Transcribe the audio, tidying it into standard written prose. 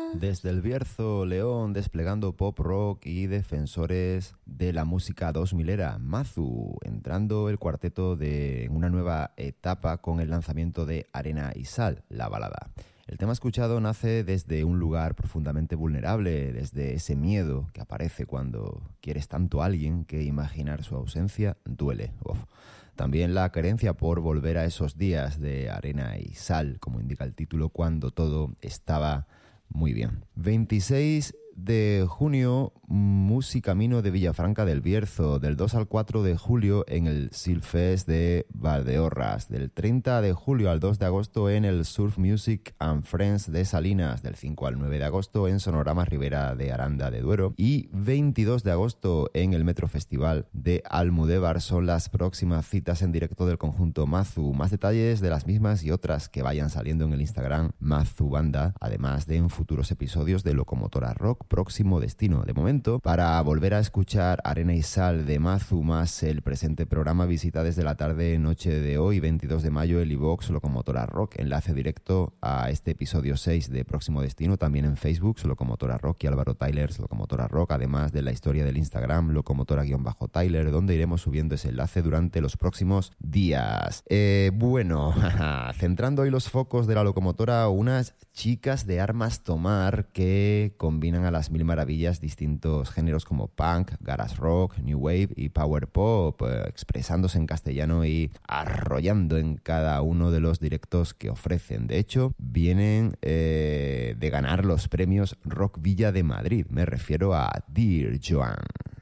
Desde el Bierzo, León, desplegando pop rock y defensores de la música 2000era, Mazu, entrando el cuarteto de una nueva etapa con el lanzamiento de Arena y Sal, la balada. El tema escuchado nace desde un lugar profundamente vulnerable, desde ese miedo que aparece cuando quieres tanto a alguien que imaginar su ausencia duele. Uf. También la carencia por volver a esos días de arena y sal, como indica el título, cuando todo estaba muy bien. 26 de junio, Musicamino de Villafranca del Bierzo. Del 2 al 4 de julio en el Silfest de Valdeorras. Del 30 de julio al 2 de agosto en el Surf Music and Friends de Salinas. Del 5 al 9 de agosto en Sonorama Ribera de Aranda de Duero. Y 22 de agosto en el Metro Festival de Almudévar. Son las próximas citas en directo del conjunto Mazu. Más detalles de las mismas y otras que vayan saliendo en el Instagram Mazu Banda, además de en futuros episodios de Locomotora Rock, próximo destino. De momento, para volver a escuchar Arena y Sal de Mazu más el presente programa, visita desde la tarde-noche de hoy, 22 de mayo, el iVoox Locomotora Rock. Enlace directo a este episodio 6 de Próximo Destino, también en Facebook, Locomotora Rock y Álvaro Tylers, Locomotora Rock, además de la historia del Instagram, Locomotora-Tyler, donde iremos subiendo ese enlace durante los próximos días. Bueno, centrando hoy los focos de la locomotora, unas chicas de armas tomar que combinan a las mil maravillas distintos géneros como punk, garage rock, new wave y power pop, expresándose en castellano y arrollando en cada uno de los directos que ofrecen. De hecho, vienen de ganar los premios Rock Villa de Madrid. Me refiero a Dear Joan.